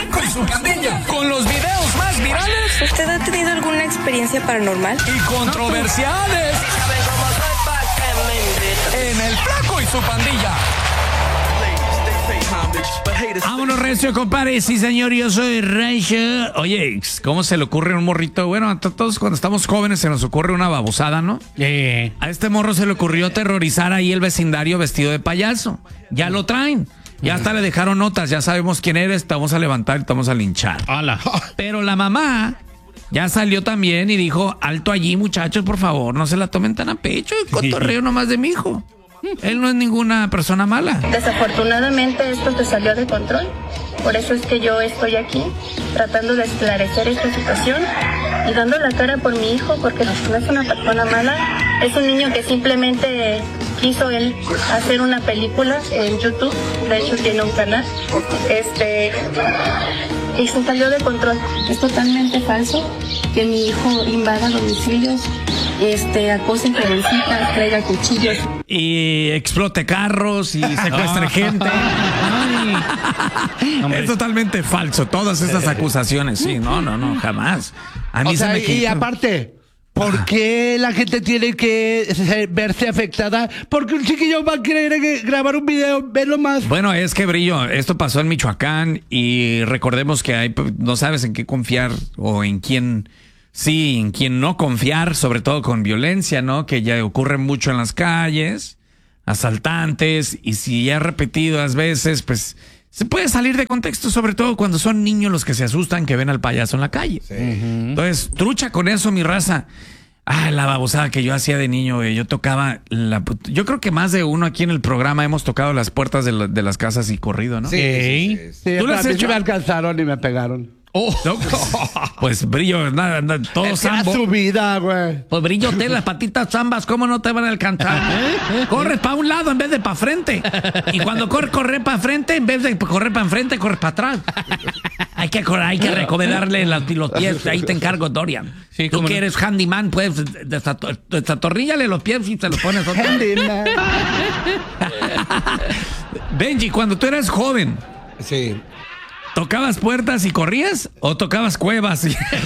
Flaco y su pandilla, con los videos más virales. ¿Usted ha tenido alguna experiencia paranormal? Y controversiales. En el Flaco y su pandilla. Vámonos, recio, compadre. Sí, señor, yo soy Raicho. Oye, ¿cómo se le ocurre a un morrito? Bueno, a todos cuando estamos jóvenes se nos ocurre una babosada, ¿no? A este morro se le ocurrió aterrorizar ahí el vecindario vestido de payaso. Ya lo traen. Ya hasta le dejaron notas. Ya sabemos quién eres. Te vamos a levantar y te vamos a linchar. ¡Hala! Pero la mamá ya salió también y dijo: alto allí, muchachos, por favor, no se la tomen tan a pecho. El cotorreo nomás de mi hijo. Él no es ninguna persona mala. Desafortunadamente esto se salió de control. Por eso es que yo estoy aquí tratando de esclarecer esta situación y dando la cara por mi hijo, porque no es una persona mala. Es un niño que simplemente quiso él hacer una película en YouTube. De hecho tiene un canal. Y se salió de control. Es totalmente falso que mi hijo invada domicilios, acose jovencitas, traiga cuchillos. Y explote carros y secuestre gente. Ay. Es totalmente falso, todas estas acusaciones. Sí, no, jamás. A mí y aparte, ¿por qué la gente tiene que verse afectada? Porque un chiquillo va a querer grabar un video, verlo más. Bueno, es que, Brillo, esto pasó en Michoacán y recordemos que no sabes en qué confiar o en quién sí, en quién no confiar, sobre todo con violencia, ¿no? Que ya ocurre mucho en las calles, asaltantes, y si ya repetidas veces, pues se puede salir de contexto, sobre todo cuando son niños los que se asustan que ven al payaso en la calle. Sí. Entonces, trucha con eso, mi raza. La babosada que yo hacía de niño, güey. Yo tocaba yo creo que más de uno aquí en el programa hemos tocado las puertas de las casas y corrido, ¿no? Sí. ¿Tú lo has hecho? Me alcanzaron y me pegaron. No, pues Brillo, nada, todo sambo. su vida, güey. Pues Brillo, las patitas zambas, ¿cómo no te van a alcanzar? Corres para un lado en vez de para frente. Y cuando corre para frente, en vez de correr para enfrente, corres para atrás. Hay que recomendarle los pies. Ahí te encargo, Dorian. Sí, tú que eres handyman, pues desatorníllale los pies y te los pones otra vez. Benji, cuando tú eras joven. Sí. ¿Tocabas puertas y corrías? ¿O tocabas cuevas?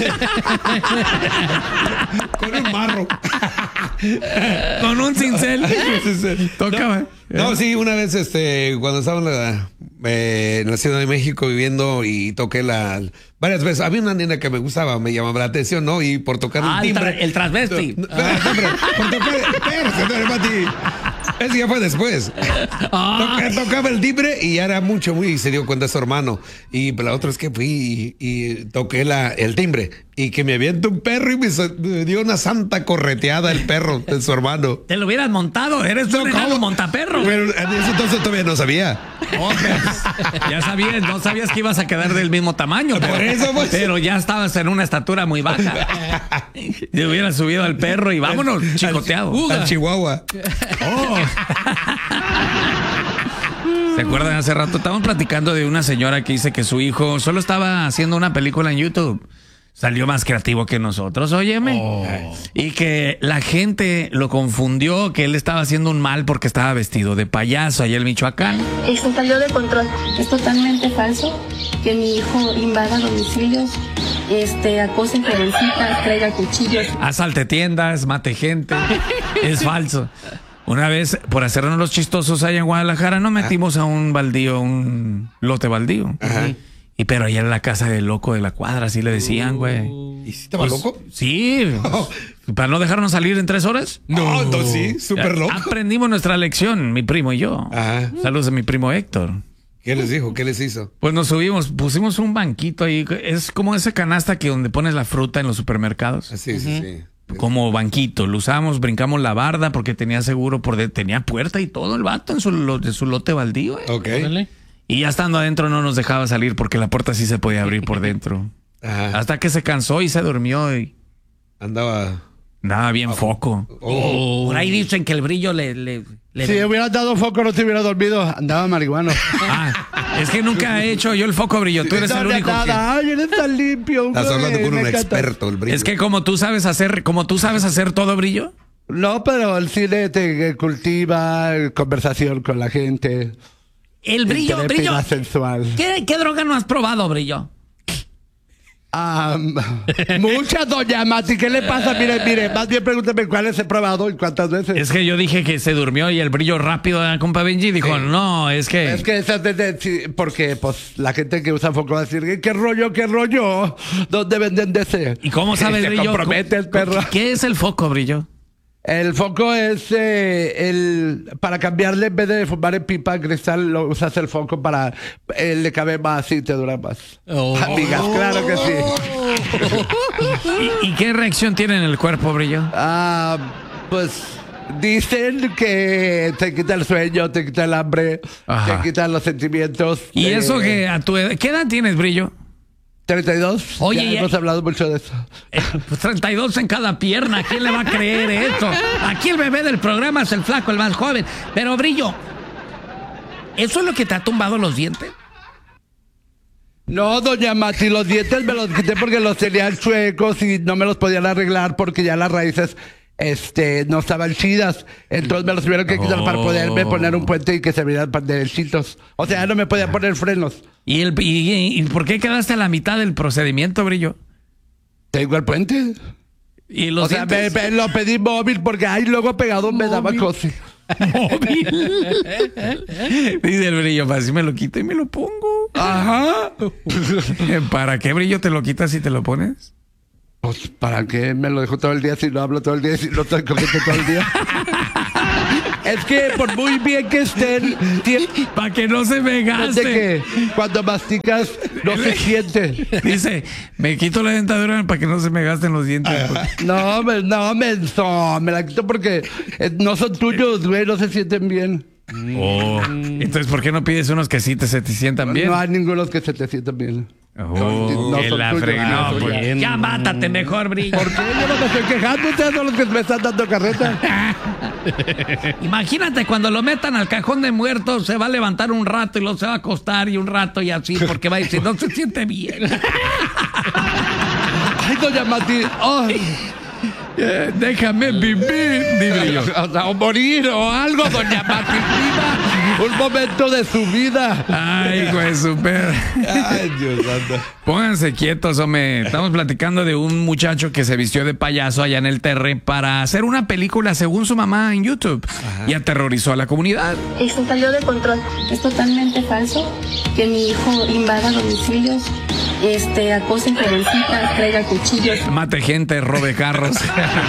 Con un marro. Con un cincel. Tocaba. No, sí, una vez cuando estaba en la Ciudad de México viviendo y toqué varias veces. Había una nena que me gustaba, me llamaba la atención, ¿no? Y por tocar el timbre. El transvesti. Por tocar eso ya fue después. Tocaba el timbre y ya era muy se dio cuenta su hermano. Y la otra es que fui y toqué el timbre y que me avienta un perro y me dio una santa correteada el perro de su hermano. Te lo hubieras montado, eres un enano montaperro. Bueno, en ese entonces todavía no sabía. Ya sabías, no sabías que ibas a quedar del mismo tamaño. Por eso, pues. Pero ya estabas en una estatura muy baja. Te hubieras subido al perro y vámonos, chicoteado. Al Chihuahua. ¿Se acuerdan? Hace rato estábamos platicando de una señora que dice que su hijo solo estaba haciendo una película en YouTube. Salió más creativo que nosotros, óyeme. Y que la gente lo confundió, que él estaba haciendo un mal porque estaba vestido de payaso allá en Michoacán. Y se salió de control. Es totalmente falso que mi hijo invada domicilios, acose jovencitas, traiga cuchillos. Asalte tiendas, mate gente. Es falso. Una vez, por hacernos los chistosos allá en Guadalajara, nos metimos a un lote baldío. Ajá. Pero allá en la casa del loco de la cuadra, así le decían, güey. ¿Y si estaba loco? Sí. ¿Para no dejarnos salir en 3 horas? No, sí, súper loco. Aprendimos nuestra lección, mi primo y yo. Ajá. Saludos a mi primo Héctor. ¿Qué les dijo? ¿Qué les hizo? Pues nos subimos, pusimos un banquito ahí. Es como esa canasta que donde pones la fruta en los supermercados. Sí. Como banquito, lo usamos, brincamos la barda porque tenía seguro tenía puerta y todo el vato en su lote baldío. Ok. Y ya estando adentro no nos dejaba salir porque la puerta sí se podía abrir por dentro. Ajá. Hasta que se cansó y se durmió y andaba bien foco. Por ahí dicen que el Brillo si hubieras dado foco no te hubiera dormido, andaba marihuano. Es que nunca he hecho yo el foco, Brillo. Tú eres el único Ay, eres tan limpio. Estás hablando con un experto, el Brillo. Es que como tú sabes hacer todo, Brillo. No, pero el cine te cultiva conversación con la gente. El Brillo, Intrépida, sensual. ¿Qué droga no has probado, Brillo? Muchas, doña Mati. ¿Qué le pasa? Mire, más bien pregúnteme cuáles he probado y cuántas veces. Es que yo dije que se durmió y el Brillo rápido, compa Benji, dijo, no, es que... Es que porque pues la gente que usa foco va a decir, ¿qué rollo? ¿Dónde venden de ese? ¿Y cómo sabe el Brillo? Se compromete el perro. ¿Qué es el foco, Brillo? El foco es para cambiarle, en vez de fumar en pipa cristal, lo usas el foco para le cabe más y te dura más. Amigas, claro que sí. ¿Y qué reacción tiene en el cuerpo, Brillo? Pues dicen que te quita el sueño, te quita el hambre, Ajá. te quitan los sentimientos. Y eso que a tu edad, ¿qué edad tienes, Brillo? 32. Oye, ya hemos hablado mucho de eso. Pues 32 en cada pierna. ¿Quién le va a creer eso? Aquí el bebé del programa es el flaco, el más joven. Pero, Brillo, ¿eso es lo que te ha tumbado los dientes? No, doña Mati, los dientes me los quité porque los tenían chuecos y no me los podían arreglar porque ya las raíces no estaban chidas. Entonces me los tuvieron que quitar para poderme poner un puente y que se vieran derechitos. O sea, no me podía poner frenos. ¿Y por qué quedaste a la mitad del procedimiento, Brillo? Tengo el puente. ¿Y los dientes? Lo pedí móvil porque ahí luego pegado me daba cosa. Móvil. Dice el Brillo, así me lo quito y me lo pongo. Ajá. ¿Para qué, Brillo, te lo quitas y te lo pones? Pues, ¿para qué me lo dejo todo el día si no hablo todo el día, si no estoy cogiendo todo el día? Es que por muy bien que estén... Para que no se me gaste. Que cuando masticas no se siente. Dice, me quito la dentadura para que no se me gasten los dientes. No, me la quito porque no son tuyos, güey, no se sienten bien. Entonces, ¿por qué no pides unos que sí se te sientan bien? No hay ningunos que se te sientan bien. No son la tuyos. frega. No, pues, ya mátate mejor, Brillo. ¿Por qué? Yo no me estoy quejando, ustedes son los que me están dando carreta. Imagínate cuando lo metan al cajón de muertos, se va a levantar un rato y luego se va a acostar y un rato y así, porque va a decir, no se siente bien. Ay, doña Mati, ay. Déjame vivir, Brillo. O morir o algo, doña Mati. Un momento de su vida. Ay, güey, super. Ay, Dios santo. Pónganse quietos, hombre. Estamos platicando de un muchacho que se vistió de payaso allá en el Terre para hacer una película según su mamá en YouTube. Y aterrorizó a la comunidad. Y se salió de control. Es totalmente falso que mi hijo invada domicilios, acose jovencitas, traiga cuchillos. Mate gente, robe carros.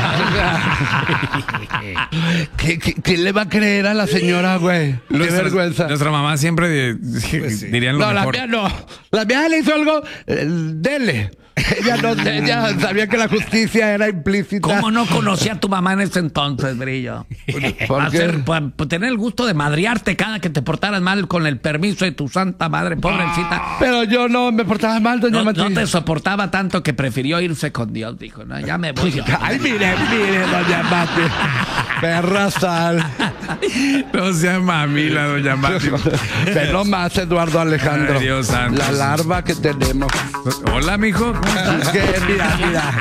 ¿Quién le va a creer a la señora, güey? Qué vergüenza. Nuestra mamá siempre dirían lo mejor. La mía le hizo algo, dele. Ella sabía que la justicia era implícita. ¿Cómo no conocía a tu mamá en ese entonces, Brillo? ¿Por qué? Por tener el gusto de madrearte cada que te portaras mal con el permiso de tu santa madre, pobrecita. Pero yo no me portaba mal, doña Mati. No te soportaba tanto que prefirió irse con Dios, dijo. No, ya me voy. Ay, mire, doña Mati. Perra sal. No sea mamila, doña Mati. Ve nomás, Eduardo Alejandro. Ay, Dios santo. La larva que tenemos. Hola, mijo. Es que, mira.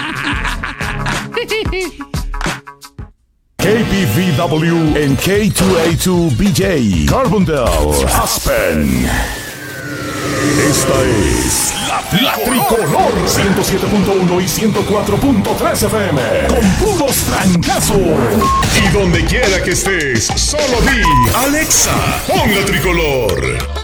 KPVW en K2A2BJ, Carbondale, Aspen. Esta es la Tricolor 107.1 y 104.3 FM con puros trancazos. Y donde quiera que estés, solo di Alexa, pon la Tricolor.